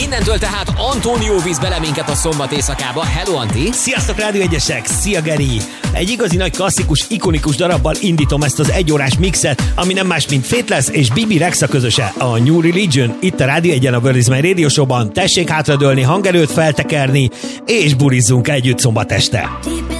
Innentől tehát Antónió visz bele minket a szombat éjszakába. Hello, Anti! Sziasztok, Rádió Egyesek! Szia, Geri! Egy igazi nagy klasszikus, ikonikus darabbal indítom ezt az egyórás mixet, ami nem más, mint Faithless és Bibi Rexha közöse, a New Religion, itt a Rádió Egyen, a World is My Radio Show-ban. Tessék hátradőlni, hangerőt feltekerni, és burizzunk együtt szombat este!